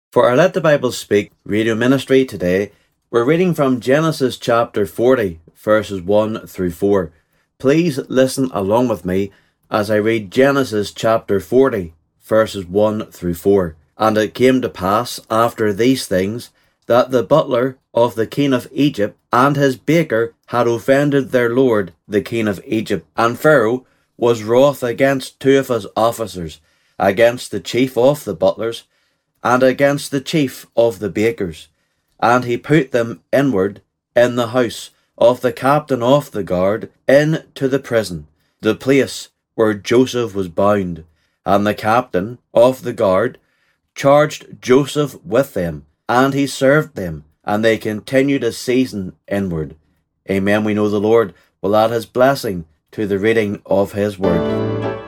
For our Let the Bible Speak radio ministry today, we're reading from Genesis chapter 40, verses 1 through 4. Please listen along with me as I read Genesis chapter 40, verses 1 through 4. And it came to pass after these things that the butler of the king of Egypt and his baker had offended their lord the king of Egypt. And Pharaoh was wroth against two of his officers, against the chief of the butlers, and against the chief of the bakers. And he put them inward in the house of the captain of the guard into the prison, the place where Joseph was bound. And the captain of the guard charged Joseph with them, and he served them, and they continued a season inward. Amen. We know the Lord will add his blessing to the reading of his word.